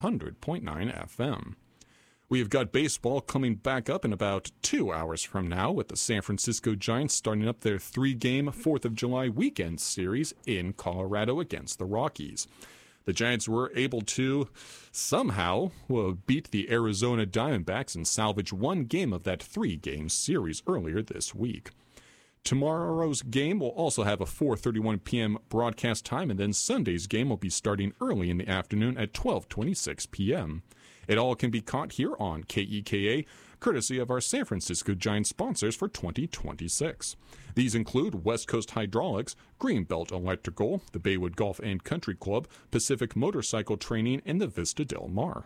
100.9 FM. We have got baseball coming back up in about 2 hours from now, with the San Francisco Giants starting up their 3-game 4th of July weekend series in Colorado against the Rockies. The Giants were able to somehow beat the Arizona Diamondbacks and salvage one game of that 3-game series earlier this week. Tomorrow's game will also have a 4:31 p.m. broadcast time, and then Sunday's game will be starting early in the afternoon at 12:26 p.m. It all can be caught here on KEKA, courtesy of our San Francisco Giants sponsors for 2026. These include West Coast Hydraulics, Greenbelt Electrical, the Baywood Golf and Country Club, Pacific Motorcycle Training, and the Vista Del Mar.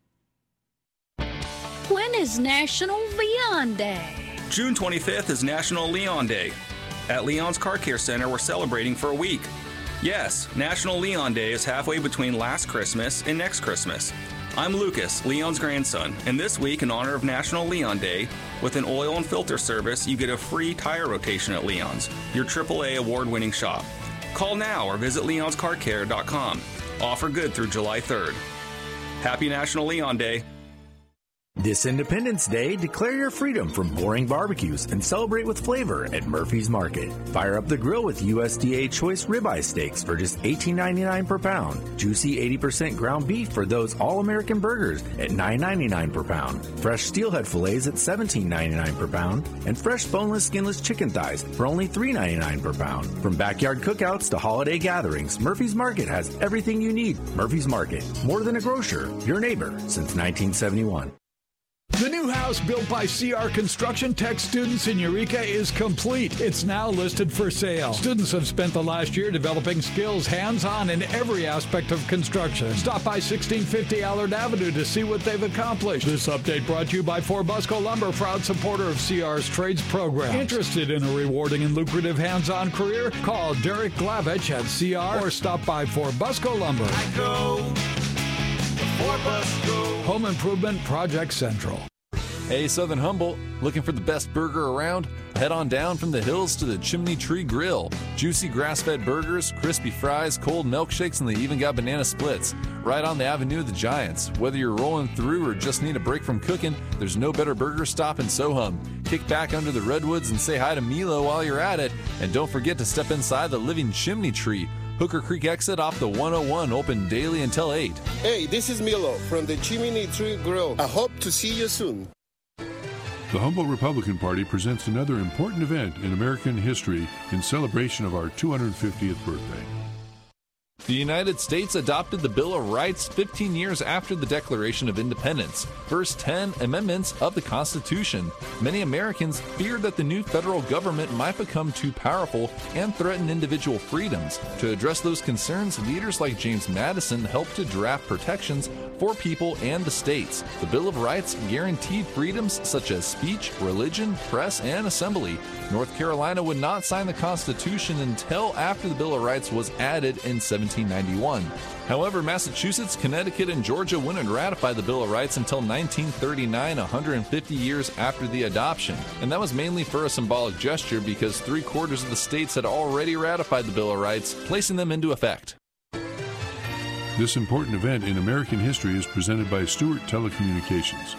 When is National Leon Day? June 25th is National Leon Day. At Leon's Car Care Center, we're celebrating for a week. Yes, National Leon Day is halfway between last Christmas and next Christmas. I'm Lucas, Leon's grandson, and this week, in honor of National Leon Day, with an oil and filter service, you get a free tire rotation at Leon's, your AAA award-winning shop. Call now or visit leonscarcare.com. Offer good through July 3rd. Happy National Leon Day. This Independence Day, declare your freedom from boring barbecues and celebrate with flavor at Murphy's Market. Fire up the grill with USDA choice ribeye steaks for just $18.99 per pound. Juicy 80% ground beef for those all-American burgers at $9.99 per pound. Fresh steelhead fillets at $17.99 per pound. And fresh boneless, skinless chicken thighs for only $3.99 per pound. From backyard cookouts to holiday gatherings, Murphy's Market has everything you need. Murphy's Market, more than a grocer, your neighbor since 1971. The new house built by CR Construction Tech students in Eureka is complete. It's now listed for sale. Students have spent the last year developing skills hands-on in every aspect of construction. Stop by 1650 Allard Avenue to see what they've accomplished. This update brought to you by Forbusco Lumber, proud supporter of CR's trades program. Interested in a rewarding and lucrative hands-on career? Call Derek Glavich at CR or stop by Forbusco Lumber. I go Forbusco. Home Improvement Project Central. Hey, Southern Humboldt, looking for the best burger around? Head on down from the hills to the Chimney Tree Grill. Juicy grass-fed burgers, crispy fries, cold milkshakes, and they even got banana splits. Right on the Avenue of the Giants. Whether you're rolling through or just need a break from cooking, there's no better burger stop in Sohum. Kick back under the redwoods and say hi to Milo while you're at it. And don't forget to step inside the living Chimney Tree. Hooker Creek exit off the 101, open daily until 8. Hey, this is Milo from the Chimney Tree Grill. I hope to see you soon. The Humboldt Republican Party presents another important event in American history in celebration of our 250th birthday. The United States adopted the Bill of Rights 15 years after the Declaration of Independence, first 10 amendments of the Constitution. Many Americans feared that the new federal government might become too powerful and threaten individual freedoms. To address those concerns, leaders like James Madison helped to draft protections for people and the states. The Bill of Rights guaranteed freedoms such as speech, religion, press, and assembly. North Carolina would not sign the Constitution until after the Bill of Rights was added in 1791. However, Massachusetts, Connecticut, and Georgia wouldn't ratify the Bill of Rights until 1939, 150 years after the adoption. And that was mainly for a symbolic gesture because 3/4 of the states had already ratified the Bill of Rights, placing them into effect. This important event in American history is presented by Stewart Telecommunications.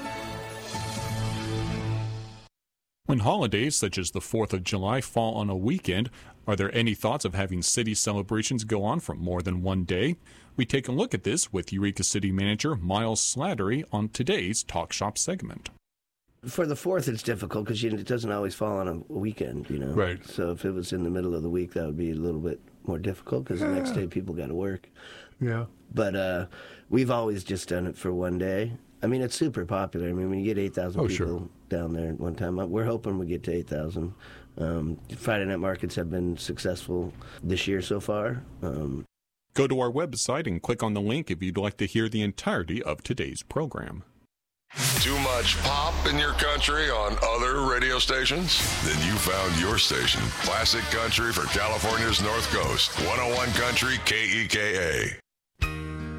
When holidays such as the 4th of July fall on a weekend, are there any thoughts of having city celebrations go on for more than one day? We take a look at this with Eureka City Manager Miles Slattery on today's Talk Shop segment. For the 4th, it's difficult because it doesn't always fall on a weekend, you know. Right. So if it was in the middle of the week, that would be a little bit more difficult because the next day people got to work. Yeah. But we've always just done it for one day. I mean, it's super popular. I mean, when you get 8,000 people down there at one time, we're hoping we get to 8,000. Friday night markets have been successful this year so far. Go to our website and click on the link if you'd like to hear the entirety of today's program. Too much pop in your country on other radio stations? Then you found your station. Classic Country for California's North Coast. 101 Country KEKA.